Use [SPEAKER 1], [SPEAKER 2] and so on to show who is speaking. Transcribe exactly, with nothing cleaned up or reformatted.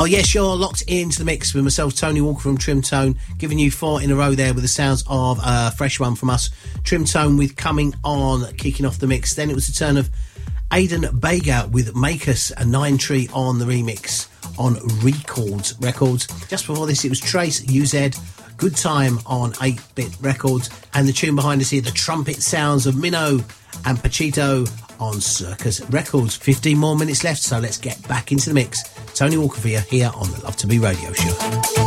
[SPEAKER 1] Oh yes, you're locked into the mix with myself, Tony Walker from Trim Tone, giving you four in a row there with the sounds of a fresh one from us, Trim Tone, with Coming On kicking off the mix. Then it was the turn of Aidan Baker with Make Us, a Nine Tree on the remix on Records Records. Just before this, it was Trace U Z, Good Time on eight bit Records, and the tune behind us here, the trumpet sounds of Minnow and Pachito on Circus Records. fifteen more minutes left, so let's get back into the mix. Tony Walker for you here on the Love to Be Radio Show.